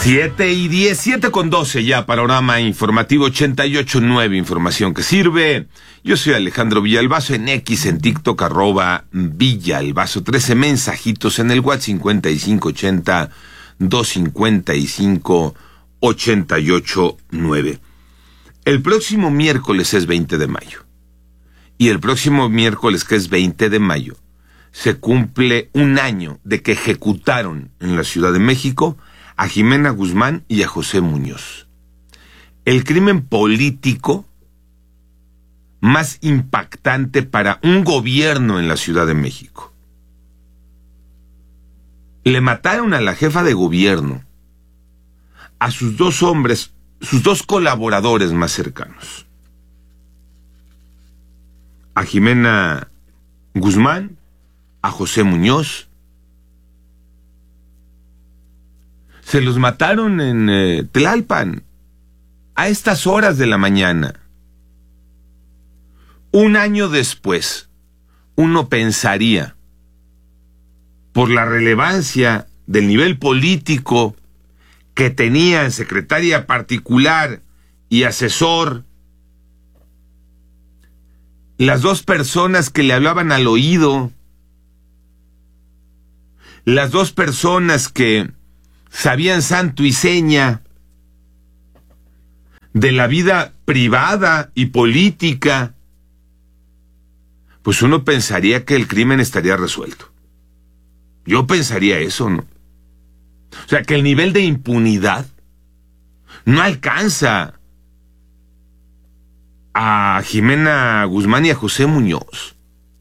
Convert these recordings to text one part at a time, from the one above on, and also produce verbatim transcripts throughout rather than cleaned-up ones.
Siete y diez, siete con doce ya, panorama informativo ochenta y ocho nueve, información que sirve. Yo soy Alejandro Villalbazo, en X, en TikTok, arroba Villalbazo, trece mensajitos en el WhatsApp, cincuenta y cinco ochenta, doscientos cincuenta y cinco, ochenta y ocho nueve. El próximo miércoles es veinte de mayo. Y el próximo miércoles, que es veinte de mayo, se cumple un año de que ejecutaron en la Ciudad de México a Jimena Guzmán y a José Muñoz. El crimen político más impactante para un gobierno en la Ciudad de México. Le mataron a la jefa de gobierno, a sus dos hombres, sus dos colaboradores más cercanos, a Jimena Guzmán, a José Muñoz. Se los mataron en eh, Tlalpan, a estas horas de la mañana. Un año después, uno pensaría, por la relevancia del nivel político que tenían secretaria particular y asesor, las dos personas que le hablaban al oído, las dos personas que sabían santo y seña de la vida privada y política, pues uno pensaría que el crimen estaría resuelto. Yo pensaría eso, ¿no? O sea, que el nivel de impunidad no alcanza a Jimena Guzmán y a José Muñoz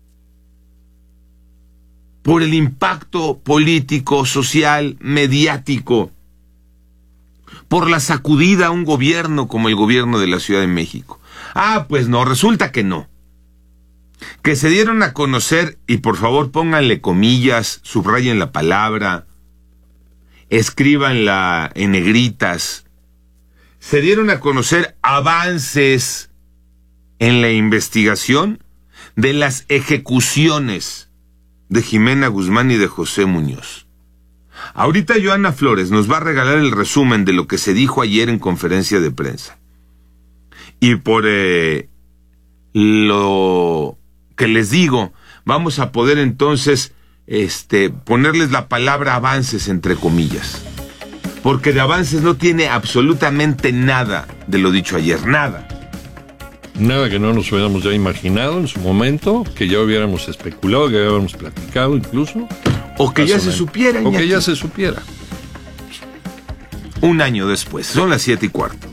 por el impacto político, social, mediático, por la sacudida a un gobierno como el gobierno de la Ciudad de México. Ah, pues no, resulta que no. Que se dieron a conocer, y por favor pónganle comillas, subrayen la palabra, escríbanla en negritas, se dieron a conocer avances en la investigación de las ejecuciones de Jimena Guzmán y de José Muñoz. Ahorita Joana Flores nos va a regalar el resumen de lo que se dijo ayer en conferencia de prensa. Y por eh, lo que les digo, vamos a poder entonces este, ponerles la palabra avances entre comillas. Porque de avances no tiene absolutamente nada de lo dicho ayer, nada. Nada que no nos hubiéramos ya imaginado en su momento, que ya hubiéramos especulado, que ya hubiéramos platicado incluso. O que ya se supiera. O que ya se supiera. Un año después, son las siete y cuarto.